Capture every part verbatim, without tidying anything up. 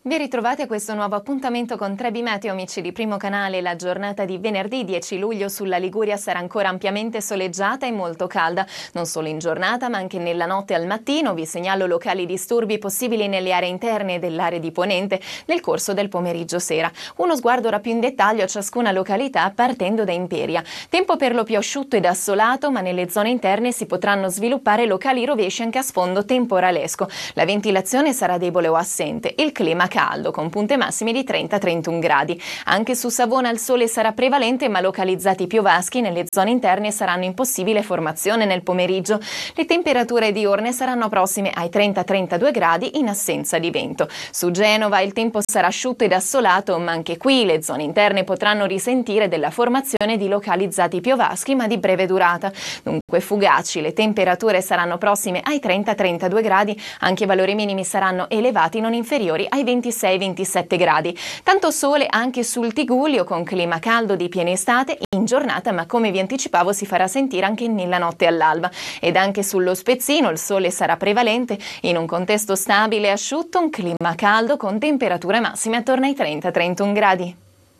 Ben ritrovati a questo nuovo appuntamento con Trebi Meteo, amici di Primo Canale. La giornata di venerdì dieci luglio sulla Liguria sarà ancora ampiamente soleggiata e molto calda, non solo in giornata ma anche nella notte al mattino. Vi segnalo locali disturbi possibili nelle aree interne dell'area di Ponente nel corso del pomeriggio sera. Uno sguardo ora più in dettaglio a ciascuna località partendo da Imperia. Tempo per lo più asciutto ed assolato, ma nelle zone interne si potranno sviluppare locali rovesci anche a sfondo temporalesco. La ventilazione sarà debole o assente, il clima caldo con punte massime di trenta trentuno gradi. Anche su Savona il sole sarà prevalente, ma localizzati piovaschi nelle zone interne saranno in possibile formazione nel pomeriggio. Le temperature diurne saranno prossime ai trenta trentadue gradi in assenza di vento. Su Genova il tempo sarà asciutto ed assolato, ma anche qui le zone interne potranno risentire della formazione di localizzati piovaschi, ma di breve durata. Dunque fugaci, le temperature saranno prossime ai trenta trentadue gradi, anche i valori minimi saranno elevati, non inferiori ai ventisei ventisette gradi. Tanto sole anche sul Tigullio con clima caldo di piena estate in giornata, ma come vi anticipavo si farà sentire anche nella notte all'alba. Ed anche sullo Spezzino il sole sarà prevalente in un contesto stabile e asciutto, un clima caldo con temperature massime attorno ai trenta trentuno gradi.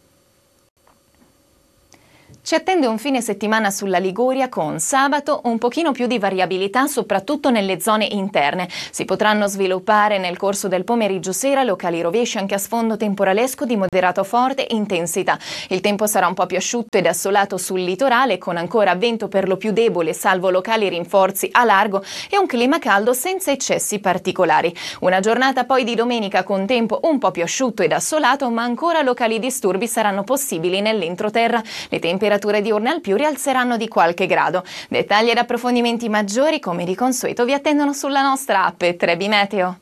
Ci attende un fine settimana sulla Liguria con sabato un pochino più di variabilità soprattutto nelle zone interne. Si potranno sviluppare nel corso del pomeriggio sera locali rovesci anche a sfondo temporalesco di moderato forte intensità. Il tempo sarà un po' più asciutto ed assolato sul litorale con ancora vento per lo più debole salvo locali rinforzi a largo e un clima caldo senza eccessi particolari. Una giornata poi di domenica con tempo un po' più asciutto ed assolato, ma ancora locali disturbi saranno possibili nell'entroterra. Le temperature Le temperature diurne al più rialzeranno di qualche grado. Dettagli ed approfondimenti maggiori, come di consueto, vi attendono sulla nostra app Trebi Meteo.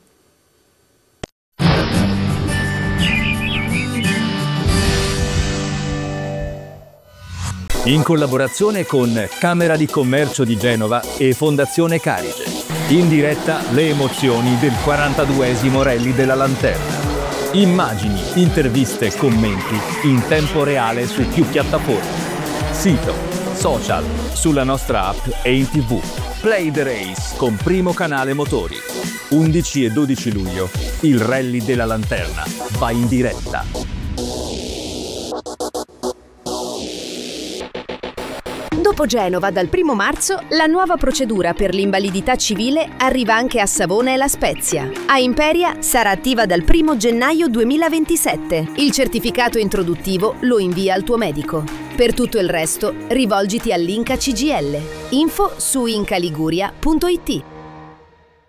In collaborazione con Camera di Commercio di Genova e Fondazione Carige. In diretta le emozioni del quarantaduesimo Rally della Lanterna. Immagini, interviste e commenti in tempo reale su più piattaforme. Sito, social, sulla nostra app e in tv. Play the Race con Primo Canale Motori. undici e dodici luglio, il Rally della Lanterna va in diretta. Dopo Genova, dal primo marzo, la nuova procedura per l'invalidità civile arriva anche a Savona e La Spezia. A Imperia sarà attiva dal primo gennaio duemilaventisette. Il certificato introduttivo lo invia al tuo medico. Per tutto il resto, rivolgiti all'Inca C G I L. Info su incaliguria punto it.